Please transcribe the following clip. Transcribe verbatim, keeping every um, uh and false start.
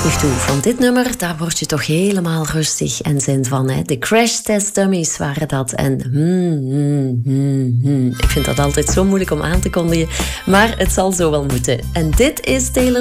rustig toe. Van dit nummer, daar word je toch helemaal rustig en zin van. Hè? De Crash Test Dummies waren dat. En hmm, hmm, hmm, hmm. Ik vind dat altijd zo moeilijk om aan te kondigen. Maar het zal zo wel moeten. En dit is Taylor